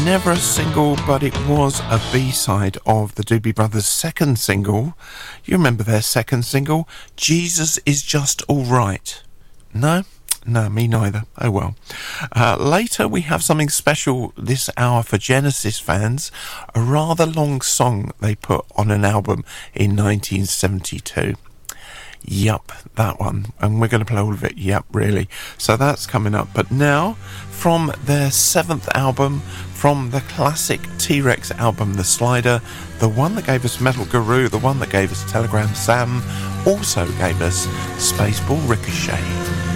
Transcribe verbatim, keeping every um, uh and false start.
Never a single, but it was a B-side of the Doobie Brothers' second single. You remember their second single? Jesus is Just Alright. No? No, me neither. Oh well. Uh, later we have something special this hour for Genesis fans. A rather long song they put on an album in nineteen seventy-two. Yup, that one. And we're going to play all of it. Yup, really. So that's coming up. But now, from their seventh album, from the classic T-Rex album, The Slider, the one that gave us Metal Guru, the one that gave us Telegram Sam, also gave us Spaceball Ricochet.